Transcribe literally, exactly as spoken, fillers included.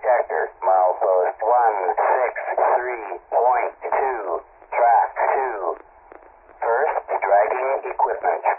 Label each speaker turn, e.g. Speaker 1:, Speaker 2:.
Speaker 1: detector. Milepost one six three point two. Track two. First, dragging equipment.